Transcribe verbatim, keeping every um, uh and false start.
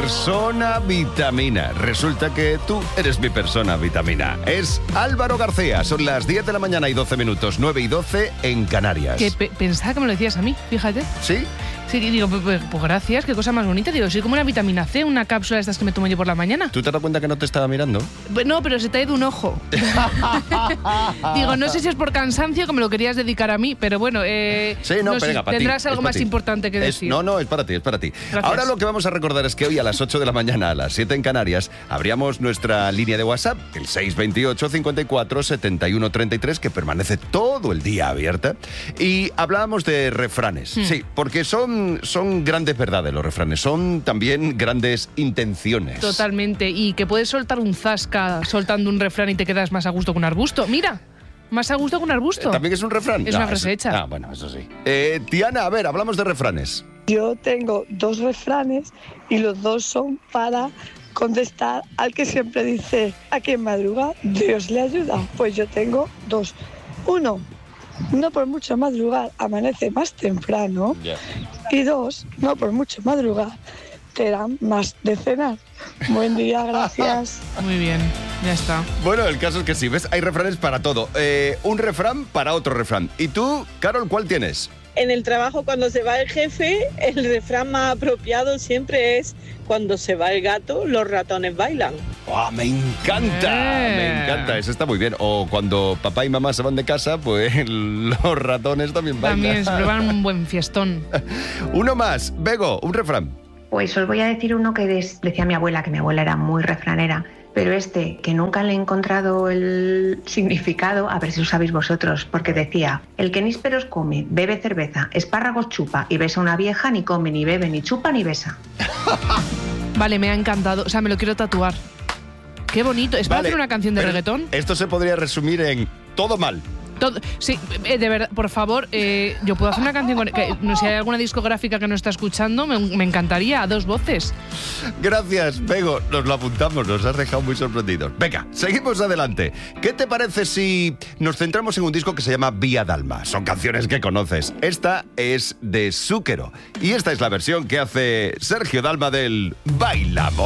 persona vitamina. Resulta que tú eres mi persona vitamina. Es Álvaro García. Son las diez de la mañana y doce minutos, nueve y doce en Canarias. Que pe- pensaba que me lo decías a mí, fíjate. ¿Sí? Sí, digo, pues, pues, pues gracias, qué cosa más bonita. Digo, soy como una vitamina C, una cápsula de estas que me tomo yo por la mañana. ¿Tú te das cuenta que no te estaba mirando? Pues no, pero se te ha ido un ojo. Digo, no sé si es por cansancio que me lo querías dedicar a mí, pero bueno, eh, Sí, no, no sé, venga, para ti. tendrás algo Es para más ti. importante que Es- decir. no, no, es para ti, es para ti. Gracias. Ahora lo que vamos a recordar es que hoy a las ocho de la mañana, a las siete en Canarias, abríamos nuestra línea de WhatsApp, el seis veintiocho, cincuenta y cuatro, setenta y uno, treinta y tres, que permanece todo el día abierta. Y hablábamos de refranes. Hmm. Sí, porque son, son grandes verdades los refranes, son también grandes intenciones. Totalmente, y que puedes soltar un zasca soltando un refrán y te quedas más a gusto que un arbusto. Mira, más a gusto que un arbusto. ¿También es un refrán? Es No, una frase hecha. Ah, bueno, eso sí. Eh, Tiana, a ver, hablamos de refranes. Yo tengo dos refranes y los dos son para contestar al que siempre dice a quien madruga, Dios le ayuda. Pues yo tengo dos. Uno, no por mucho madrugar amanece más temprano. Y dos, no por mucho madrugar te dan más de cenar. Buen día, gracias. Muy bien, ya está. Bueno, el caso es que sí, ¿ves? Hay refranes para todo. Eh, un refrán para otro refrán. ¿Y tú, Carol, cuál tienes? En el trabajo, cuando se va el jefe, el refrán más apropiado siempre es: cuando se va el gato, los ratones bailan. ¡Oh, me encanta! Eh. Me encanta, eso está muy bien. O cuando papá y mamá se van de casa, pues los ratones también bailan. También se prueban un buen fiestón. Uno más. Bego, un refrán. Pues os voy a decir uno que des- decía mi abuela, que mi abuela era muy refranera, pero este, que nunca le he encontrado el significado, a ver si lo sabéis vosotros, porque decía: el que nísperos come, bebe cerveza, espárragos chupa y besa a una vieja, ni come, ni bebe, ni chupa, ni besa. Vale, me ha encantado, o sea, me lo quiero tatuar. Qué bonito, ¿es para Vale, hacer una canción de pero reggaetón? Esto se podría resumir en todo mal. Todo, sí, eh, de verdad, por favor, eh, yo puedo hacer una canción con... Que, no sé, si hay alguna discográfica que no está escuchando, me, me encantaría, a dos voces. Gracias, Bego. Nos lo apuntamos, nos has dejado muy sorprendidos. Venga, seguimos adelante. ¿Qué te parece si nos centramos en un disco que se llama Vía Dalma? Son canciones que conoces. Esta es de Zúquero. Y esta es la versión que hace Sergio Dalma del Bailamos.